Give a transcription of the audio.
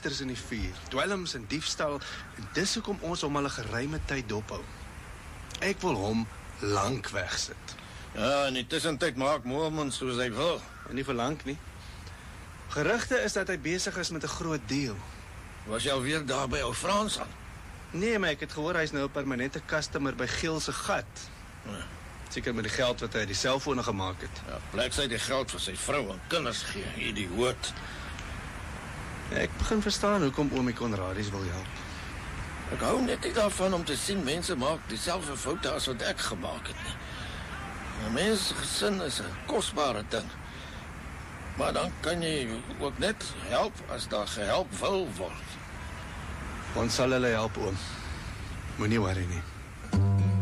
gangsters in die vuur, dwelms en diefstal, en dis hoekom ons hom al 'n geruime tyd dophou. Ek wil hom lank wegsit. Ja, in die tussentyd maak Moorman soos hy wil. En nie vir lank nie. Gerugte is dat hy besig is met 'n groot deal. Was jy alweer daar by ou Frans aan? Nee, maar ek het gehoor hy's nou 'n permanente customer by Giel se gat. Seker met die geld wat hy uit die selfone gemaak het. Ja, plek sy die geld vir sy vrou en kinders gee, idioot. Ek begin verstaan hoekom oomie Konradies wil help. Ek hou net nie daarvan om te sien mense maak dieselfde foute as wat ek gemaak het nie. 'n Mens se gesin is 'n kosbare ding. Maar dan kan jy ook net help as daar gehelp wil word. Ons sal hulle help, oom. Moenie worry nie.